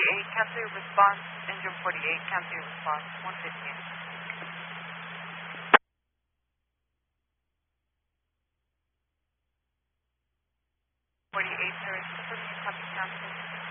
48, cancel your response. Engine 48, cancel your response. 115. 48, sir. Copy, cancel.